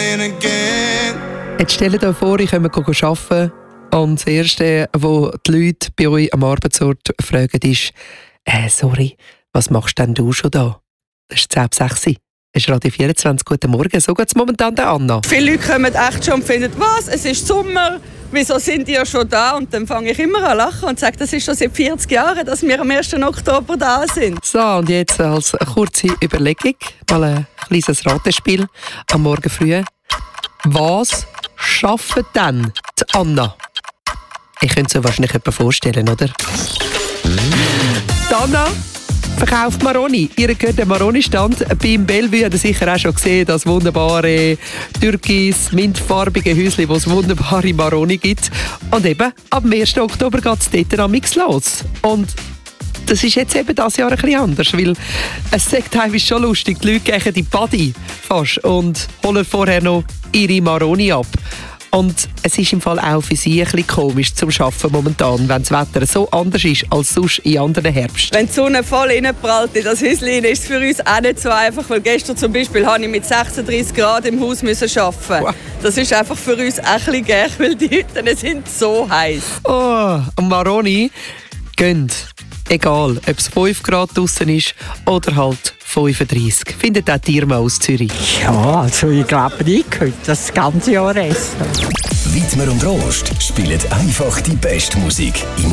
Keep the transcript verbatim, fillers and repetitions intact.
begin again. Jetzt stellt euch vor, ich komme arbeiten und das Erste, was die Leute bei euch am Arbeitsort fragen, ist äh, «Sorry, was machst denn du schon da?» Das ist zehn ab sechs. Es ist Radio vierundzwanzig. Guten Morgen, so geht es momentan der Anna. Viele Leute kommen echt schon und finden, was, es ist Sommer, wieso sind die ja schon da? Und dann fange ich immer an lachen und sage, das ist schon seit vierzig Jahren, dass wir am ersten Oktober da sind. So, und jetzt als kurze Überlegung, mal ein kleines Ratespiel am Morgen früh. Was schafft denn die Anna? Ich könnte es mir wahrscheinlich jemanden vorstellen, oder? Die Anna verkauft Maroni. Ihr gehört der Maroni-Stand beim Bellevue. Habt ihr sicher auch schon gesehen, das wunderbare türkis mintfarbige Häuschen, wo es wunderbare Maroni gibt. Und eben, ab dem ersten Oktober geht es dort am Mix los. Und das ist jetzt eben dieses Jahr ein bisschen anders, weil es sagt teilweise schon lustig, die Leute gehen in die Party fast und holen vorher noch ihre Maroni ab. Und es ist im Fall auch für sie ein bisschen komisch zum Arbeiten momentan, wenn das Wetter so anders ist als sonst in anderen Herbst. Wenn die Sonne voll reinprallt in das Häuschen, ist es für uns auch nicht so einfach, weil gestern zum Beispiel habe ich mit sechsunddreißig Grad im Haus müssen arbeiten. Wow. Das ist einfach für uns auch ein bisschen gäch, weil die Hütten sind so heiß. Oh, und Maroni gehen. Egal, ob es fünf Grad draussen ist oder halt fünfunddreißig. Findet auch die mal aus Zürich. Ja, also ich glaube, ich könnte das ganze Jahr essen. Widmer und Rost spielen einfach die beste Musik im